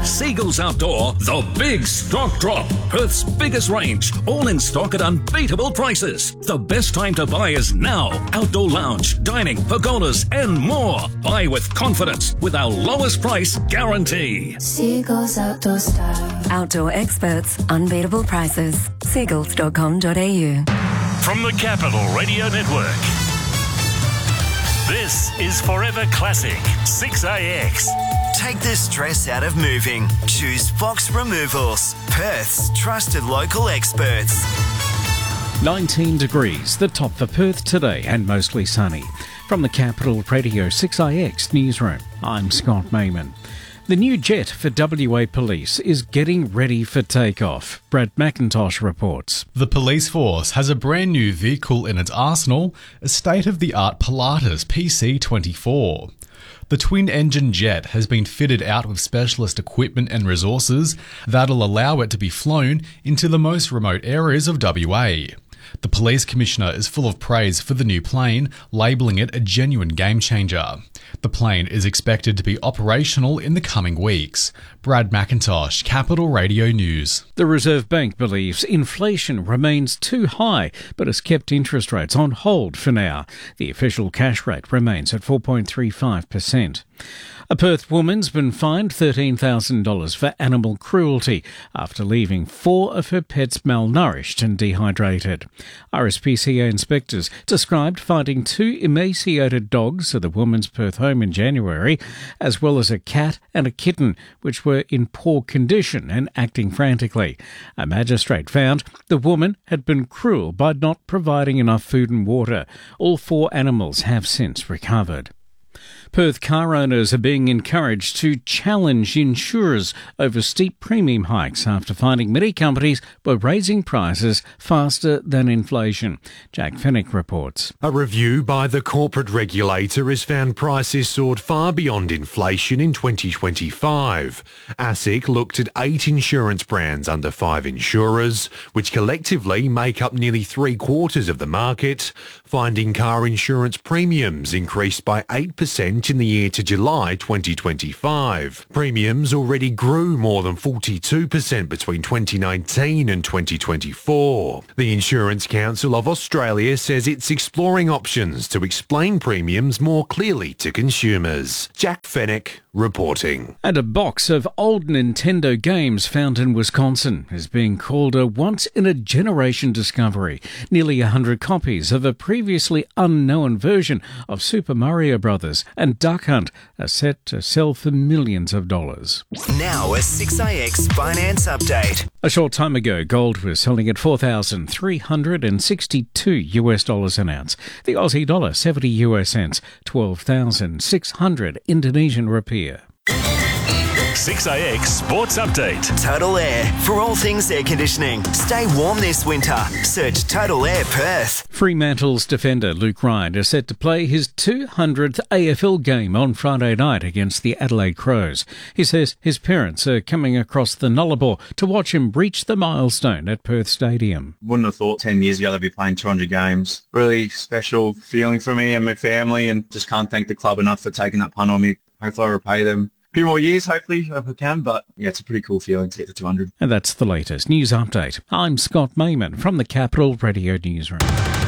Seagulls Outdoor, the big stock drop. Perth's biggest range, all in stock at unbeatable prices. The best time to buy is now. Outdoor lounge, dining, pergolas and more. Buy with confidence with our lowest price guarantee. Seagulls Outdoor Style. Outdoor experts, unbeatable prices. Seagulls.com.au. From the Capital Radio Network, this is Forever Classic 6AX. Take the stress out of moving. Choose Fox Removals, Perth's trusted local experts. 19 degrees, the top for Perth today and mostly sunny. From the Capital Radio 6IX newsroom, I'm Scott Mayman. The new jet for WA Police is getting ready for takeoff. Brad McIntosh reports. The police force has a brand new vehicle in its arsenal, a state-of-the-art Pilatus PC-24. The twin-engine jet has been fitted out with specialist equipment and resources that'll allow it to be flown into the most remote areas of WA. The police commissioner is full of praise for the new plane, labelling it a genuine game-changer. The plane is expected to be operational in the coming weeks. Brad McIntosh, Capital Radio News. The Reserve Bank believes inflation remains too high, but has kept interest rates on hold for now. The official cash rate remains at 4.35%. A Perth woman's been fined $13,000 for animal cruelty after leaving 4 of her pets malnourished and dehydrated. RSPCA inspectors described finding 2 emaciated dogs at the woman's Perth home in January, as well as a cat and a kitten, which were in poor condition and acting frantically. A magistrate found the woman had been cruel by not providing enough food and water. All 4 animals have since recovered. Perth car owners are being encouraged to challenge insurers over steep premium hikes after finding many companies were raising prices faster than inflation. Jack Fennick reports. A review by the corporate regulator has found prices soared far beyond inflation in 2025. ASIC looked at 8 insurance brands under 5 insurers, which collectively make up nearly 3/4 of the market, finding car insurance premiums increased by 8% in the year to July 2025. Premiums already grew more than 42% between 2019 and 2024. The Insurance Council of Australia says it's exploring options to explain premiums more clearly to consumers. Jack Fennick reporting. And a box of old Nintendo games found in Wisconsin is being called a once-in-a-generation discovery. Nearly 100 copies of a previously unknown version of Super Mario Bros. And Duck Hunt are set to sell for millions of dollars. Now a 6AX finance update. A short time ago, gold was selling at $4,362 an ounce. The Aussie dollar 70 US cents, 12,600 Indonesian rupiah. 6AX Sports Update. Total Air. For all things air conditioning, stay warm this winter. Search Total Air Perth. Fremantle's defender Luke Ryan is set to play his 200th AFL game on Friday night against the Adelaide Crows. He says his parents are coming across the Nullarbor to watch him reach the milestone at Perth Stadium. Wouldn't have thought 10 years ago they'd be playing 200 games. Really special feeling for me and my family, and just can't thank the club enough for taking that punt on me. Hopefully I repay them a few more years, hopefully, if I can, but yeah, it's a pretty cool feeling to get to 200. And that's the latest news update. I'm Scott Mayman from the Capital Radio Newsroom.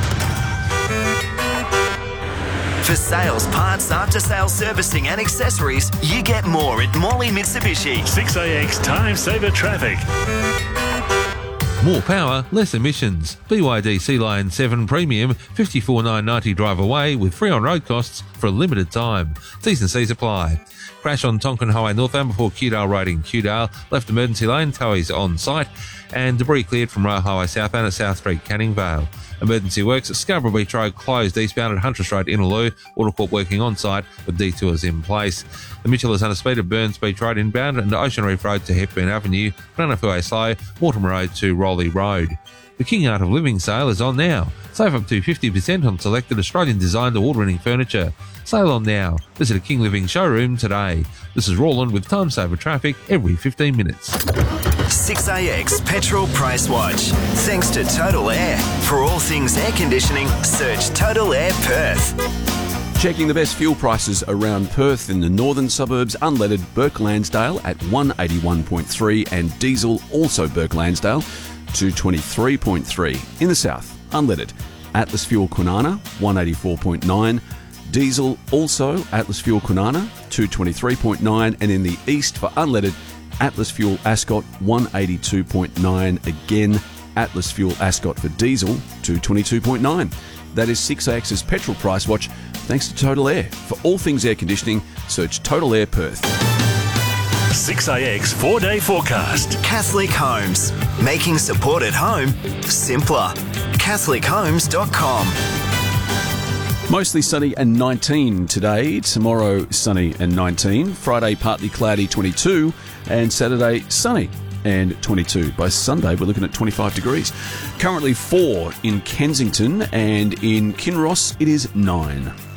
For sales, parts, after-sales servicing and accessories, you get more at Morley Mitsubishi. 6AX Time Saver Traffic. More power, less emissions. BYD Sea Lion 7 Premium, $54,990 drive away with free on-road costs for a limited time. T's and C's apply. Crash on Tonkin Highway northbound before Kewdale Road in Kewdale. Left emergency lane, towies on site. And debris cleared from Rail Highway southbound at South Street, Canning Vale. Emergency works at Scarborough Beach Road closed eastbound at Huntress Road, Innaloo. Watercourt working on site with detours in place. The Mitchell is under speed at Burns Beach Road inbound and Ocean Reef Road to Hepburn Avenue. Ranafue slow, Mortimer Road to Rowley Road. The King Art of Living sale is on now. Save up to 50% on selected Australian-designed award-winning furniture. Sale on now. Visit a King Living showroom today. This is Roland with Time Saver Traffic every 15 minutes. 6AX Petrol Price Watch. Thanks to Total Air. For all things air conditioning, search Total Air Perth. Checking the best fuel prices around Perth in the northern suburbs, unleaded Burke Lansdale at 181.3 and diesel also Burke Lansdale 223.3. In the south, unleaded Atlas Fuel Kwinana 184.9, diesel also Atlas Fuel Kwinana 223.9, and in the east for unleaded Atlas Fuel Ascot 182.9, again Atlas Fuel Ascot for diesel 222.9. That is 6AX's petrol price watch, thanks to Total Air. For all things air conditioning, search Total Air Perth. 6AX 4-day forecast. Catholic Homes, making support at home simpler. CatholicHomes.com. Mostly sunny and 19 today. Tomorrow, sunny and 19. Friday, partly cloudy, 22. And Saturday, sunny and 22. By Sunday, we're looking at 25 degrees. Currently 4 in Kensington, and in Kinross, it is 9.